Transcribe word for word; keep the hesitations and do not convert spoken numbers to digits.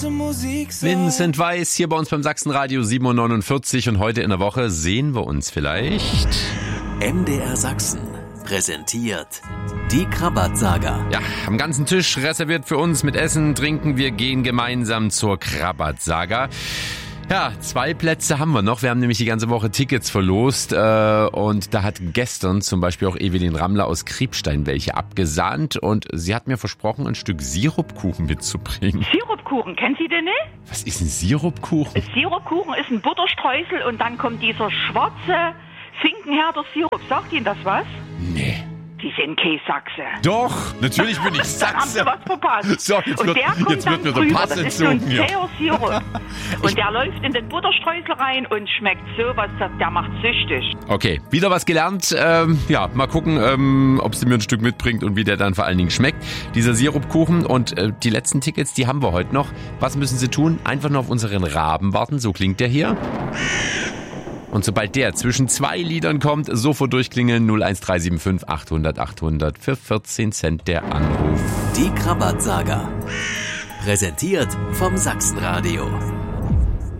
Vincent Weiss hier bei uns beim Sachsenradio sieben Uhr neunundvierzig und heute in der Woche sehen wir uns vielleicht. M D R Sachsen präsentiert die Krabat-Saga. Ja, am ganzen Tisch reserviert für uns mit Essen, Trinken. Wir gehen gemeinsam zur Krabat-Saga. Ja, zwei Plätze haben wir noch. Wir haben nämlich die ganze Woche Tickets verlost äh, und da hat gestern zum Beispiel auch Evelyn Rammler aus Kriebstein welche abgesahnt und sie hat mir versprochen, ein Stück Sirupkuchen mitzubringen. Sirupkuchen, kennen Sie den nicht? Was ist ein Sirupkuchen? Sirupkuchen ist ein Butterstreusel und dann kommt dieser schwarze Finkenherder Sirup. Sagt Ihnen das was? Nee. Sie sind kein Sachse. Doch, natürlich bin ich Dann haben Sie Sachse. was verpasst. So, jetzt und wird, der kommt jetzt wird dann mir der drüber. Pass Das ist so ein entzogen hier. zäher Sirup. Und der läuft in den Butterstreusel rein und schmeckt sowas, der macht süchtig. Okay, wieder was gelernt. Ähm, ja, mal gucken, ähm, ob sie mir ein Stück mitbringt und wie der dann vor allen Dingen schmeckt. Dieser Sirupkuchen und äh, die letzten Tickets, die haben wir heute noch. Was müssen Sie tun? Einfach nur auf unseren Raben warten, so klingt der hier. Und sobald der zwischen zwei Liedern kommt, sofort durchklingeln null eins drei sieben fünf achthundert achthundert für vierzehn Cent der Anruf. Die Krabat-Saga. Präsentiert vom Sachsenradio.